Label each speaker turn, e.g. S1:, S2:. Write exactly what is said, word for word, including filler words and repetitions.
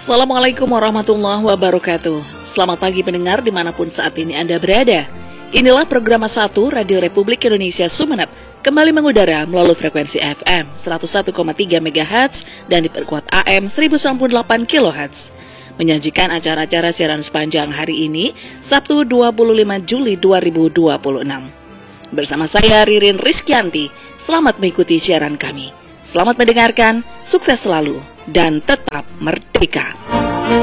S1: Assalamualaikum warahmatullahi wabarakatuh. Selamat pagi pendengar dimanapun saat ini Anda berada. Inilah program satu Radio Republik Indonesia Sumeneb kembali mengudara melalui frekuensi F M seratus satu koma tiga megahertz dan diperkuat A M seribu sembilan puluh delapan kilohertz. Menyajikan acara-acara siaran sepanjang hari ini, Sabtu dua puluh lima Juli dua ribu dua puluh enam. Bersama saya Ririn Rizkyanti, selamat mengikuti siaran kami. Selamat mendengarkan, sukses selalu, dan tetap merdeka.